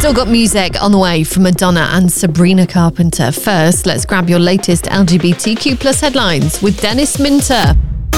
Still got music on the way from Madonna and Sabrina Carpenter. First, let's grab your latest LGBTQ plus headlines with Dennis Minter.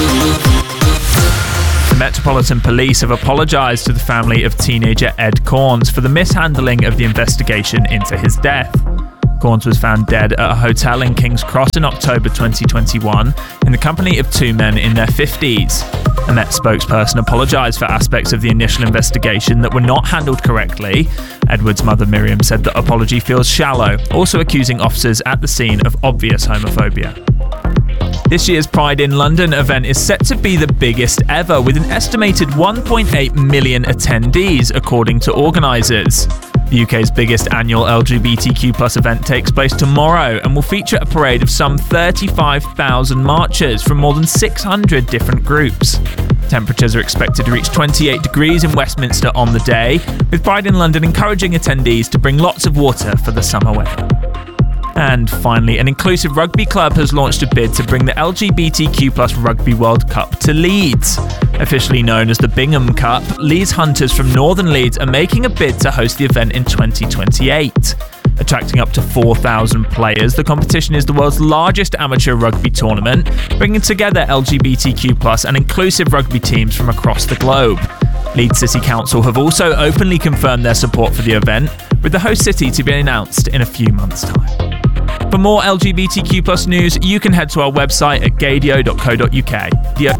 The Metropolitan Police have apologised to the family of teenager Ed Corns for the mishandling of the investigation into his death. Corns was found dead at a hotel in King's Cross in October 2021 in the company of two men in their 50s. A Met spokesperson apologised for aspects of the initial investigation that were not handled correctly. Edward's mother Miriam said the apology feels shallow, also accusing officers at the scene of obvious homophobia. This year's Pride in London event is set to be the biggest ever, with an estimated 1.8 million attendees, according to organisers. The UK's biggest annual LGBTQ+ event takes place tomorrow and will feature a parade of some 35,000 marchers from more than 600 different groups. Temperatures are expected to reach 28 degrees in Westminster on the day, with Pride in London encouraging attendees to bring lots of water for the summer weather. And finally, an inclusive rugby club has launched a bid to bring the LGBTQ+ Rugby World Cup to Leeds. Officially known as the Bingham Cup, Leeds Hunters from Northern Leeds are making a bid to host the event in 2028. Attracting up to 4,000 players, the competition is the world's largest amateur rugby tournament, bringing together LGBTQ+ and inclusive rugby teams from across the globe. Leeds City Council have also openly confirmed their support for the event, with the host city to be announced in a few months' time. For more LGBTQ+ news, you can head to our website at gaydio.co.uk.